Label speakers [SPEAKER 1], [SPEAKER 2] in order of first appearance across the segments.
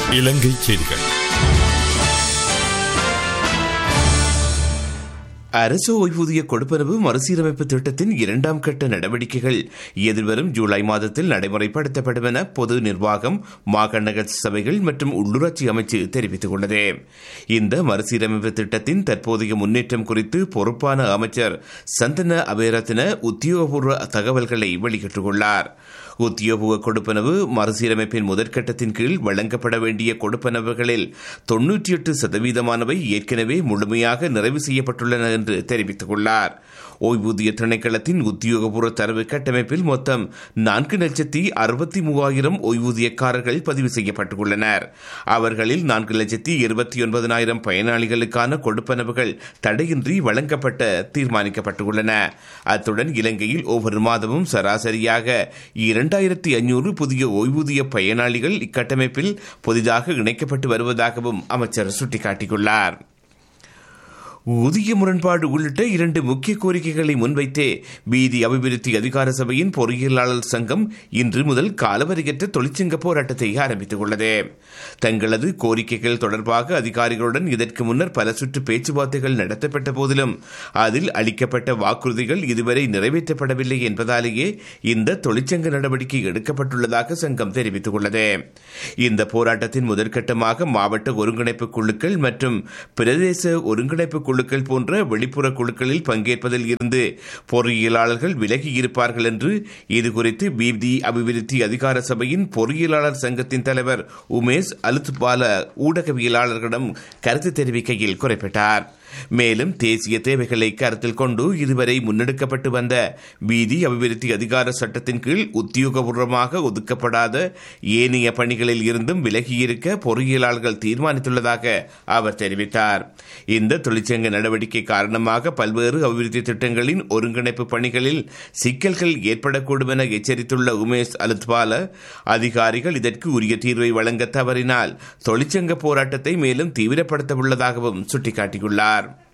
[SPEAKER 1] இலங்கை செய்திகள்.
[SPEAKER 2] அரசு ஓய்வூதிய கொடுப்பனவு மறுசீரமைப்பு திட்டத்தின் 2ஆம் கட்ட நடவடிக்கைகள் எதிர்வரும் ஜூலை மாதத்தில் நடைமுறைப்படுத்தப்படும் என பொது நிர்வாகம், மாகாண சபைகள் மற்றும் உள்ளூராட்சி அமைச்சு தெரிவித்துள்ளது. இந்த மறுசீரமைப்பு திட்டத்தின் தற்போதைய முன்னேற்றம் குறித்து பொறுப்பான அமைச்சர் சந்தன அபேரத்ன உத்தியோகபூர்வ தகவல்களை வெளியிட்டுள்ளார். உத்தியோகபூர்வ கொடுப்பனவு மறுசீரமைப்பின் முதற்கட்டத்தின் கீழ் வழங்கப்பட வேண்டிய கொடுப்பனவுகளில் 98% ஏற்கனவே முழுமையாக நிறைவு செய்யப்பட்டுள்ளன என்று தெரிவித்துள்ளார். ஓய்வூதிய திணைக்களத்தின் உத்தியோகபூர்வ தரவு கட்டமைப்பில் மொத்தம் 4,63,000 ஓய்வூதியக்காரர்கள் பதிவு செய்யப்பட்டுள்ளனர். அவர்களில் 4,29,000 பயனாளிகளுக்கான கொடுப்பனவுகள் தடையின்றி வழங்கப்பட்ட தீர்மானிக்கப்பட்டுள்ளன. அத்துடன் இலங்கையில் ஒவ்வொரு மாதமும் சராசரியாக 2,500 புதிய ஓய்வூதிய பயனாளிகள் இக்கட்டமைப்பில் புதிதாக இணைக்கப்பட்டு வருவதாகவும் அமைச்சர் சுட்டிக்காட்டியுள்ளார். ஊதிய முரண்பாடு உள்ளிட்ட 2 முக்கிய கோரிக்கைகளை முன்வைத்தே வீதி அபிவிருத்தி அதிகார சபையின் பொறியியலாளர் சங்கம் இன்று முதல் காலவரையற்ற தொழிற்சங்க போராட்டத்தை ஆரம்பித்துள்ளது. தங்களது கோரிக்கைகள் தொடர்பாக அதிகாரிகளுடன் இதற்கு முன்னர் பல சுற்று பேச்சுவார்த்தைகள் நடத்தப்பட்ட போதிலும் அதில் அளிக்கப்பட்ட வாக்குறுதிகள் இதுவரை நிறைவேற்றப்படவில்லை என்பதாலேயே இந்த தொழிற்சங்க நடவடிக்கை எடுக்கப்பட்டுள்ளதாக சங்கம் தெரிவித்துள்ளது. இந்த போராட்டத்தின் முதற்கட்டமாக மாவட்ட ஒருங்கிணைப்பு குழுக்கள் மற்றும் பிரதேச ஒருங்கிணைப்பு குழுக்கள் போன்ற வெளிப்புற குழுக்களில் பங்கேற்பதில் இருந்து பொறியியலாளர்கள் விலகி இருப்பார்கள் என்று இதுகுறித்து வீதி அபிவிருத்தி அதிகார சபையின் பொறியியலாளர் சங்கத்தின் தலைவர் உமேஷ் அலுத்பால ஊடகவியலாளர்களிடம் கருத்து தெரிவிக்கையில் குறிப்பிட்டார். மேலும் தேசிய தேவைகளை கருத்தில் கொண்டு இதுவரை முன்னெடுக்கப்பட்டு வந்த வீதி அபிவிருத்தி அதிகார சட்டத்தின் கீழ் உத்தியோகபூர்வமாக ஒதுக்கப்படாத ஏனைய பணிகளில் இருந்தும் விலகியிருக்க பொறியியலாளர்கள் தீர்மானித்துள்ளதாக அவர் தெரிவித்தார். இந்த தொழிற்சங்க நடவடிக்கை காரணமாக பல்வேறு அபிவிருத்தி திட்டங்களின் ஒருங்கிணைப்பு பணிகளில் சிக்கல்கள் ஏற்படக்கூடும் என எச்சரித்துள்ள உமேஷ் அலுத்வால அதிகாரிகள் இதற்கு உரிய தீர்வை வழங்க தவறினால் தொழிற்சங்க போராட்டத்தை மேலும் தீவிரப்படுத்த உள்ளதாகவும் சுட்டிக்காட்டியுள்ளார்.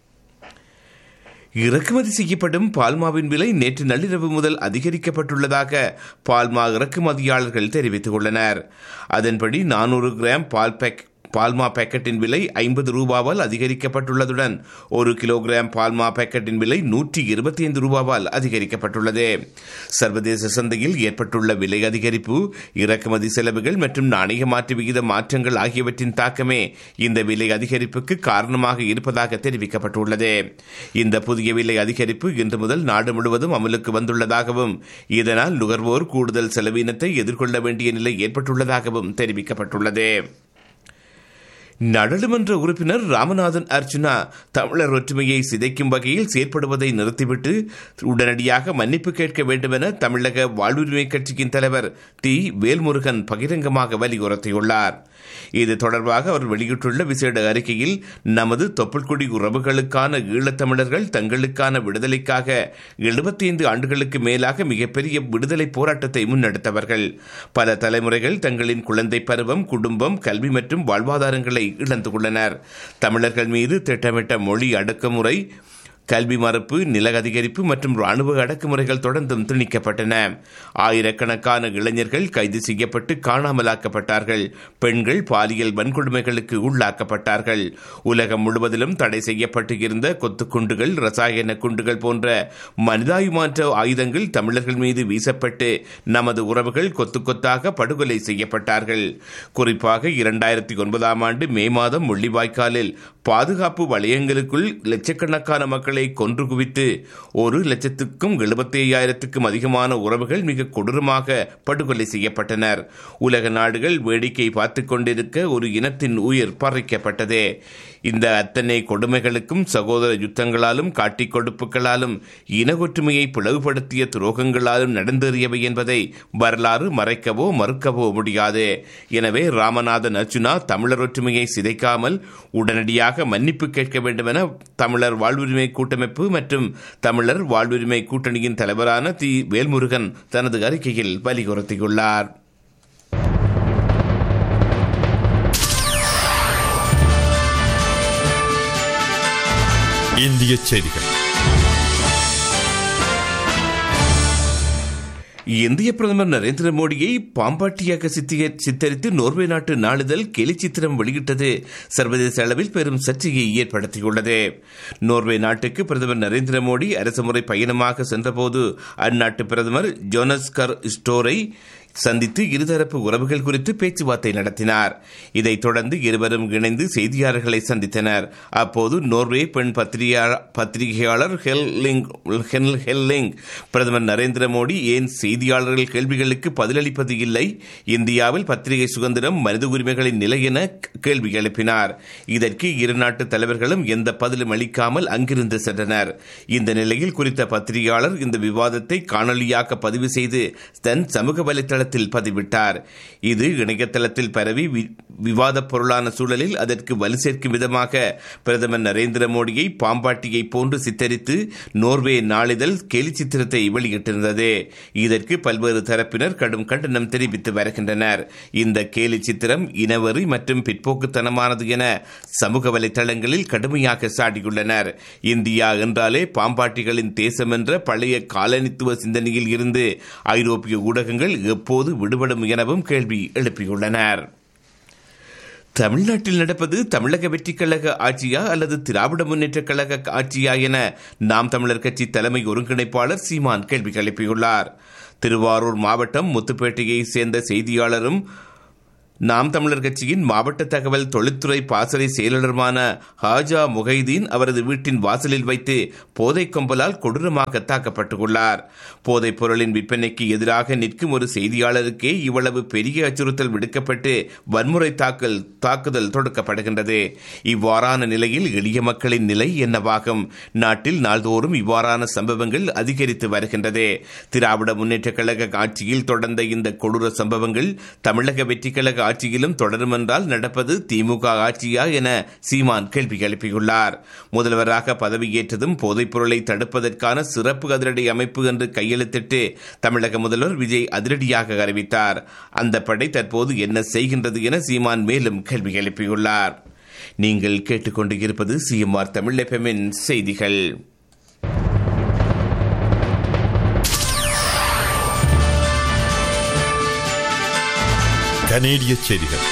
[SPEAKER 2] இறக்குமதி செய்யப்படும் பால்மாவின் விலை நேற்று நள்ளிரவு முதல் அதிகரிக்கப்பட்டுள்ளதாக பால்மா இறக்குமதியாளர்கள் தெரிவித்துள்ளனர். அதன்படி 400 கிராம் பால்மா பேக்கெட்டின் விலை 50 ரூபாவால் அதிகரிக்கப்பட்டுள்ளதுடன் 1 கிலோகிராம் பால்மா பேக்கெட்டின் விலை 125 ரூபாவால் அதிகரிக்கப்பட்டுள்ளது. சர்வதேச சந்தையில் ஏற்பட்டுள்ள விலை அதிகரிப்பு, இறக்குமதி செலவுகள் மற்றும் நாணய மாற்று விகித மாற்றங்கள் ஆகியவற்றின் தாக்கமே இந்த விலை அதிகரிப்புக்கு காரணமாக இருப்பதாக தெரிவிக்கப்பட்டுள்ளது. இந்த புதிய விலை அதிகரிப்பு இன்று முதல் நாடு முழுவதும் அமலுக்கு வந்துள்ளதாகவும் இதனால் நுகர்வோர் கூடுதல் செலவினத்தை எதிர்கொள்ள வேண்டிய நிலை ஏற்பட்டுள்ளதாகவும் தெரிவிக்கப்பட்டுள்ளது. நாடாளுமன்ற உறுப்பினர் ராமநாதன் அர்ச்சுனா தமிழர் ஒற்றுமையை சிதைக்கும் வகையில் செயற்படுவதை நிறுத்திவிட்டு உடனடியாக மன்னிப்பு கேட்க வேண்டும் என தமிழக வாழ்வுரிமை கட்சியின் தலைவர் டி. வேல்முருகன் பகிரங்கமாக வலியுறுத்தியுள்ளார். இது தொடர்பாக அவர் வெளியிட்டுள்ள விசேட அறிக்கையில், நமது தொப்புள்குடி உறவுகளுக்கான ஈழத்தமிழர்கள் தங்களுக்கான விடுதலைக்காக 75 ஆண்டுகளுக்கு மேலாக மிகப்பெரிய விடுதலை போராட்டத்தை முன்னெடுத்தவர்கள். பல தலைமுறைகள் தங்களின் குழந்தை பருவம், குடும்பம், கல்வி மற்றும் வாழ்வாதாரங்களை இழந்துள்ளனர். தமிழர்கள் மீது திட்டமிட்ட மொழி அடக்குமுறை, கல்வி மறுப்பு, நில அதிகரிப்பு மற்றும் ராணுவ அடக்குமுறைகள் தொடர்ந்தும் திணிக்கப்பட்டன. ஆயிரக்கணக்கான இளைஞர்கள் கைது செய்யப்பட்டு காணாமலாக்கப்பட்டார்கள். பெண்கள் பாலியல் வன்கொடுமைகளுக்கு உள்ளாக்கப்பட்டார்கள். உலகம் முழுவதிலும் தடை செய்யப்பட்டு இருந்த கொத்துக்குண்டுகள், ரசாயன குண்டுகள் போன்ற மனிதாயுமாற்ற ஆயுதங்கள் தமிழர்கள் மீது வீசப்பட்டு நமது உறவுகள் கொத்து கொத்தாக படுகொலை செய்யப்பட்டார்கள். குறிப்பாக 2009 ஆண்டு மே மாதம் முள்ளிவாய்க்காலில் பாதுகாப்பு வலயங்களுக்குள் லட்சக்கணக்கான மக்களை கொன்று குவித்து 1,75,000 அதிகமான உறவுகள் மிக கொடூரமாக படுகொலை செய்யப்பட்டனர். உலக நாடுகள் வேடிக்கை பார்த்துக் கொண்டிருக்க ஒரு இனத்தின் உயிர் பறிக்கப்பட்டது. இந்த அத்தனை கொடுமைகளுக்கும் சகோதர யுத்தங்களாலும் காட்டிக் கொடுப்புகளாலும் இன ஒற்றுமையை பிளவுபடுத்திய துரோகங்களாலும் நடந்தேறியவை என்பதை வரலாறு மறைக்கவோ மறுக்கவோ முடியாது. எனவே ராமநாதன் அர்ச்சுனா தமிழர் ஒற்றுமையை சிதைக்காமல் உடனடியாக மன்னிப்பு கேட்க வேண்டும் என தமிழர் வாழ்வுரிமை கூட்டமைப்பு மற்றும் தமிழர் வாழ்வுரிமை கூட்டணியின் தலைவரான தி. வேல்முருகன் தனது அறிக்கையில் வலியுறுத்தியுள்ளார்.
[SPEAKER 1] இந்திய செய்திகள்.
[SPEAKER 2] இந்திய பிரதமர் நரேந்திர மோடியை பாம்பாட்டியாக சித்தரித்து நோர்வே நாட்டு நாளிதழ் கேலி சித்திரம் வெளியிட்டது சர்வதேச அளவில் பெரும் சர்ச்சையை ஏற்படுத்தியுள்ளது. நோர்வே நாட்டுக்கு பிரதமர் நரேந்திர மோடி அரசுமுறை பயணமாக சென்றபோது அந்நாட்டு பிரதமர் ஜோனஸ் கர் ஸ்டோரை சந்தித்து இருதரப்பு உறவுகள் குறித்து பேச்சுவார்த்தை நடத்தினார். இதைத் தொடர்ந்து இருவரும் இணைந்து செய்தியாளர்களை சந்தித்தனர். அப்போது நோர்வே பெண் பத்திரிகையாளர் ஹெல்லிங் பிரதமர் நரேந்திர மோடி ஏன் செய்தியாளர்கள் கேள்விகளுக்கு பதிலளிப்பது இல்லை, இந்தியாவில் பத்திரிகை சுதந்திரம், மனித உரிமைகளின் நிலை என கேள்வி எழுப்பினார். இதற்கு இரு நாட்டு தலைவர்களும் எந்த பதிலும் அளிக்காமல் அங்கிருந்து சென்றனர். இந்த நிலையில் குறித்த பத்திரிகையாளர் இந்த விவாதத்தை காணொலியாக பதிவு செய்து தன் சமூக வலைதள பதிவிட்டார். இது இணையதளத்தில் பரவி விவாத பொருளான சூழலில் அதற்கு வலு சேர்க்கும் விதமாக பிரதமர் நரேந்திர மோடியை பாம்பாட்டியை போன்று சித்தரித்து நோர்வே நாளிதழ் கேலி சித்திரத்தை வெளியிட்டிருந்தது. இதற்கு பல்வேறு தரப்பினர் கடும் கண்டனம் தெரிவித்து வருகின்றனர். இந்த கேலி சித்திரம் இனவெறி மற்றும் பிற்போக்குத்தனமானது என சமூக வலைதளங்களில் கடுமையாக சாடியுள்ளனர். இந்தியா என்றாலே பாம்பாட்டிகளின் தேசம் என்ற பழைய காலனித்துவ சிந்தனையில் இருந்து ஐரோப்பிய ஊடகங்கள் எப்போது விடுபடும் எனவும் கேள்வி எழுப்பியுள்ளனர். தமிழ்நாட்டில் நடப்பது தமிழக வெற்றிக் கழக ஆட்சியா அல்லது திராவிட முன்னேற்ற கழக ஆட்சியா என நாம் தமிழர் கட்சி தலைமை ஒருங்கிணைப்பாளர் சீமான் கேள்வி எழுப்பியுள்ளார். திருவாரூர் மாவட்டம் முத்துப்பேட்டையை சேர்ந்த செய்தியாளரும் நாம் தமிழர் கட்சியின் மாவட்ட தகவல் தொழில்துறை பாசறை செயலாளருமான ஹாஜா முகைதீன் அவரது வீட்டின் வாசலில் வைத்து போதைக் கொம்பலால் கொடூரமாக தாக்கப்பட்டுள்ளார். போதைப் பொருளின் விற்பனைக்கு எதிராக நிற்கும் ஒரு செய்தியாளருக்கே இவ்வளவு பெரிய அச்சுறுத்தல் விடுக்கப்பட்டு வன்முறை தாக்குதல் தொடுக்கப்படுகின்றது. இவ்வாறான நிலையில் எளிய மக்களின் நிலை என்னவாகும்? நாட்டில் நாள்தோறும் இவ்வாறான சம்பவங்கள் அதிகரித்து வருகின்றது. திராவிட முன்னேற்ற கழக ஆட்சியில் தொடர்ந்த இந்த கொடூர சம்பவங்கள் தமிழக வெற்றிக் கழக ஆட்சியிலும் தொடரும் என்றால் நடப்பது திமுக ஆட்சியா என சீமான் கேள்வி எழுப்பியுள்ளார். முதல்வராக பதவியேற்றதும் போதைப் பொருளை தடுப்பதற்கான சிறப்பு அதிரடி அமைப்பு என்று கையெழுத்திட்டு தமிழக முதல்வர் விஜய் அதிரடியாக அறிவித்தார். அந்த படை தற்போது என்ன செய்கின்றது என சீமான் மேலும் கேள்வி எழுப்பியுள்ளார். நீங்கள் கேட்டுக்கொண்டு இருப்பது சிஎம்ஆர் தமிழ் எஃப்எம்மின் செய்திகள்.
[SPEAKER 1] கனேடிய செய்திகள்.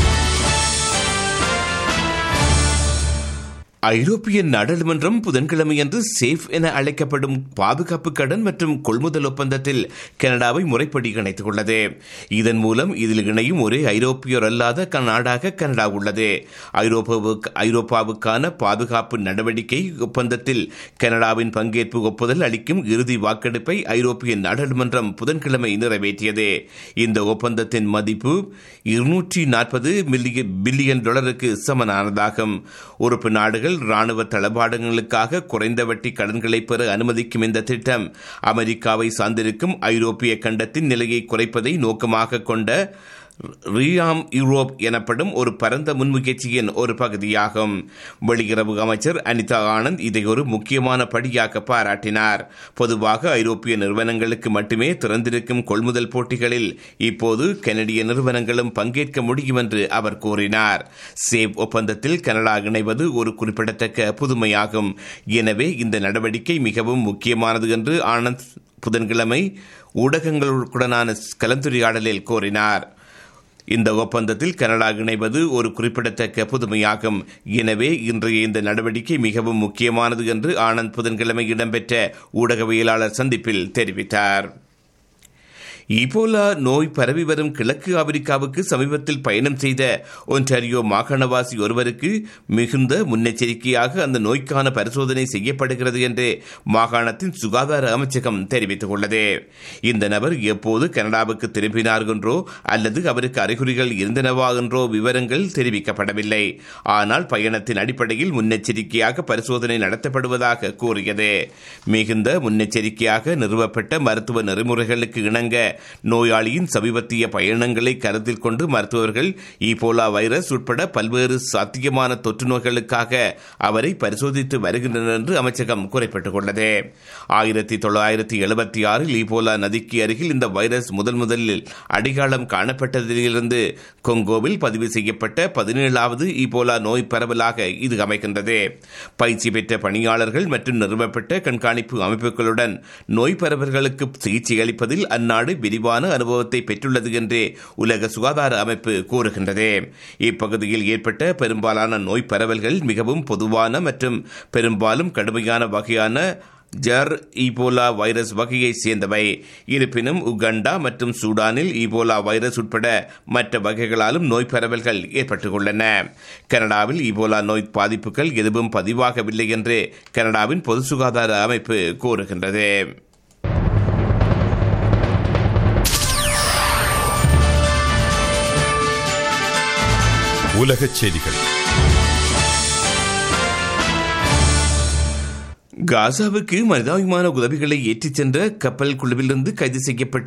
[SPEAKER 2] ஐரோப்பிய நாடாளுமன்றம் புதன்கிழமையன்று சேஃப் என அழைக்கப்படும் பாதுகாப்பு கடன் மற்றும் கொள்முதல் ஒப்பந்தத்தில் கனடாவை முறைப்படி இணைத்துள்ளது. இதன் மூலம் இதில் இணையும் ஒரே ஐரோப்பியர் அல்லாத நாடாக கனடா உள்ளது. ஐரோப்பாவுக்கான பாதுகாப்பு நடவடிக்கை ஒப்பந்தத்தில் கனடாவின் பங்கேற்பு ஒப்புதல் அளிக்கும் இறுதி வாக்கெடுப்பை ஐரோப்பிய நாடாளுமன்றம் புதன்கிழமை நிறைவேற்றியது. இந்த ஒப்பந்தத்தின் மதிப்பு $240 பில்லியன் சமனானதாகும். உறுப்பு நாடுகள் ராணுவ தளபாடங்களுக்காக குறைந்த வட்டி கடன்களை பெற அனுமதிக்கும் இந்த திட்டம் அமெரிக்காவை சார்ந்திருக்கும் ஐரோப்பிய கண்டத்தின் நிலையை குறைப்பதை நோக்கமாக கொண்ட ரியாம் யூரோப் எனப்படும் ஒரு பரந்த முன்முயற்சியின் ஒரு பகுதியாகும். வெளியுறவு அமைச்சர் அனிதா ஆனந்த் இதை ஒரு முக்கியமான படியாக பாராட்டினார். பொதுவாக ஐரோப்பிய நிறுவனங்களுக்கு மட்டுமே திறந்திருக்கும் கொள்முதல் போட்டிகளில் இப்போது கனடிய நிறுவனங்களும் பங்கேற்க முடியும் என்று அவர் கூறினார். சேவ் ஒப்பந்தத்தில் கனடா இணைவது ஒரு குறிப்பிடத்தக்க புதுமையாகும். எனவே இந்த நடவடிக்கை மிகவும் முக்கியமானது என்று ஆனந்த் புதன்கிழமை ஊடகங்களுடனான கலந்துரையாடலில் கூறினார். இந்த ஒப்பந்தத்தில் கனடா இணைவது ஒரு குறிப்பிடத்தக்க புதுமையாகும். எனவே இன்றைய இந்த நடவடிக்கை மிகவும் முக்கியமானது என்று ஆனந்த் புதன்கிழமை இடம்பெற்ற ஊடகவியலாளர் சந்திப்பில் தெரிவித்தார். ஈபோலா நோய் பரவி வரும் கிழக்கு ஆப்பிரிக்காவுக்கு சமீபத்தில் பயணம் செய்த ஒன்டாரியோ மாகாணவாசி ஒருவருக்கு மிகுந்த முன்னெச்சரிக்கையாக அந்த நோய்க்கான பரிசோதனை செய்யப்படுகிறது என்று மாகாணத்தின் சுகாதார அமைச்சகம் தெரிவித்துள்ளது. இந்த நபர் எப்போது கனடாவுக்கு திரும்பினார் என்றோ அல்லது அவருக்கு அறிகுறிகள் இருந்தனவா என்றோ விவரங்கள் தெரிவிக்கப்படவில்லை. ஆனால் பயணத்தின் அடிப்படையில் முன்னெச்சரிக்கையாக பரிசோதனை நடத்தப்படுவதாக கூறியது. மிகுந்த முன்னெச்சரிக்கையாக நிறுவப்பட்ட மருத்துவ நெறிமுறைகளுக்கு இணங்க நோயாளியின் சமீபத்திய பயணங்களை கருத்தில் கொண்டு மருத்துவர்கள் ஈபோலா வைரஸ் உட்பட பல்வேறு சாத்தியமான தொற்று நோய்களுக்காக அவரை பரிசோதித்து வருகின்றனர் என்று அமைச்சகம் குறிப்பிட்டுள்ளது. 1976 ஈபோலா நதிக்கு அருகில் இந்த வைரஸ் முதலில் அடையாளம் காணப்பட்டதிலிருந்து கொங்கோவில் பதிவு செய்யப்பட்ட 17வது ஈபோலா நோய் பரவலாக இது அமைகின்றது. பயிற்சி பெற்ற பணியாளர்கள் மற்றும் நிறுவப்பட்ட கண்காணிப்பு அமைப்புகளுடன் நோய் பரவல்களுக்கு சிகிச்சை அளிப்பதில் அந்நாடு விரிவான அனுபவத்தை பெற்றுள்ளது என்று உலக சுகாதார அமைப்பு கூறுகின்றது. இப்பகுதியில் ஏற்பட்ட பெரும்பாலான நோய் பரவல்கள் மிகவும் பொதுவான மற்றும் பெரும்பாலும் கடுமையான வகையான ஜர் ஈபோலா வைரஸ் வகையை சேர்ந்தவை. இருப்பினும் உகண்டா மற்றும் சூடானில் ஈபோலா வைரஸ் உட்பட மற்ற வகைகளாலும் நோய் பரவல்கள் ஏற்பட்டுள்ளன. கனடாவில் ஈபோலா நோய் பாதிப்புகள் எதுவும் பதிவாகவில்லை என்று கனடாவின் பொது சுகாதார அமைப்பு கூறுகின்றது.
[SPEAKER 1] உலகச் செய்திகள்.
[SPEAKER 2] காசாவுக்கு மனிதாபிமான உதவிகளை ஏற்றிச் சென்ற கப்பல் குழுவிலிருந்து கைது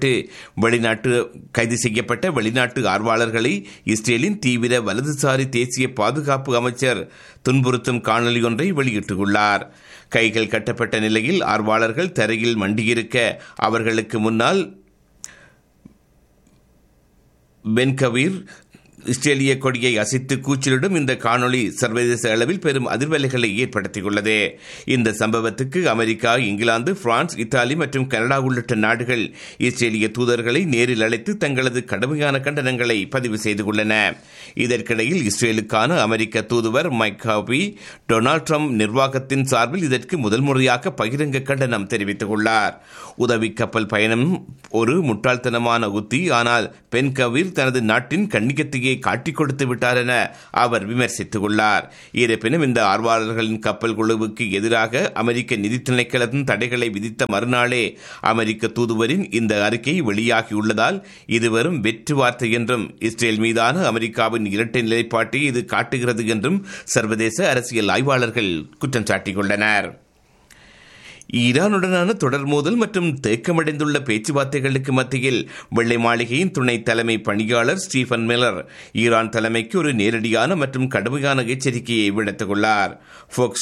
[SPEAKER 2] செய்யப்பட்ட வெளிநாட்டு ஆர்வலர்களை இஸ்ரேலின் தீவிர வலதுசாரி தேசிய பாதுகாப்பு அமைச்சர் துன்புறுத்தும் காணொலி ஒன்றை வெளியிட்டுள்ளார். கைகள் கட்டப்பட்ட நிலையில் ஆர்வலர்கள் தரையில் மண்டியிருக்க அவர்களுக்கு முன்னால் பென்கவீர் இஸ்ரேலிய கொடியை அசைத்து கூச்சலிடும் இந்த காணொளி சர்வதேச அளவில் பெரும் அதிர்வலைகளை ஏற்படுத்தியுள்ளது. இந்த சம்பவத்துக்கு அமெரிக்கா, இங்கிலாந்து, பிரான்ஸ், இத்தாலி மற்றும் கனடா உள்ளிட்ட நாடுகள் இஸ்ரேலிய தூதர்களை நேரில் அழைத்து தங்களது கடுமையான கண்டனங்களை பதிவு செய்துள்ளன. இதற்கிடையில் இஸ்ரேலுக்கான அமெரிக்க தூதுவர் மைக் ஹாபி டொனால்ட் ட்ரம்ப் நிர்வாகத்தின் சார்பில் இதற்கு முதல் முறையாக பகிரங்க கண்டனம் தெரிவித்துள்ளார். உதவி கப்பல் பயணம் ஒரு முட்டாள்தனமான உத்தி, ஆனால் பென்கவீர் தனது நாட்டின் கண்ணியத்தையே காட்டிக் கொடுத்து விட்டார் என அவர் விமர்சித்துள்ளார். இருப்பினும் இந்த ஆர்வலர்களின் கப்பல் குழுவுக்கு எதிராக அமெரிக்க நிதி திணைக்களத்தின் தடைகளை விதித்த மறுநாளே அமெரிக்க தூதுவரின் இந்த அறிக்கை வெளியாகியுள்ளதால் இது வெறும் வெற்று வார்த்தை என்றும் இஸ்ரேல் மீதான அமெரிக்காவின் இரட்டை நிலைப்பாட்டை இது காட்டுகிறது என்றும் சர்வதேச அரசியல் ஆய்வாளர்கள் குற்றம் சாட்டியுள்ளனர். ஈரானுடனான தொடர் மோதல் மற்றும் தேக்கமடைந்துள்ள பேச்சுவார்த்தைகளுக்கு மத்தியில் வெள்ளை மாளிகையின் துணை தலைமை பணியாளர் ஸ்டீஃபன் மில்லர் ஈரான் தலைமைக்கு ஒரு நேரடியான மற்றும் கடுமையான எச்சரிக்கையை விடுத்துள்ளார்.